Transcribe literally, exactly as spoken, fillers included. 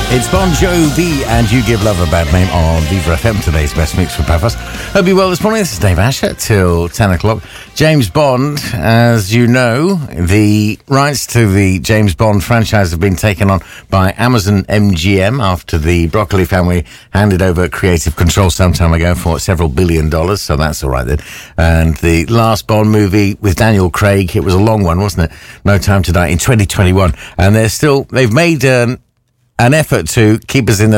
It's Bon Jovi and You Give Love a Bad Name on Viva F M, today's best mix for breakfast. Hope you're well this morning. This is Dave Asher till ten o'clock. James Bond, as you know, the rights to the James Bond franchise have been taken on by Amazon M G M after the Broccoli family handed over creative control some time ago for several billion dollars, so that's all right then. And the last Bond movie with Daniel Craig, it was a long one, wasn't it? No Time to Die in twenty twenty-one. And they're still, they've made an, an effort to keep us in the